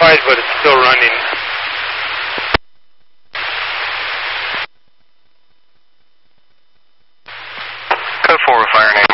modified, but it's still running. Code 4, Fire 9.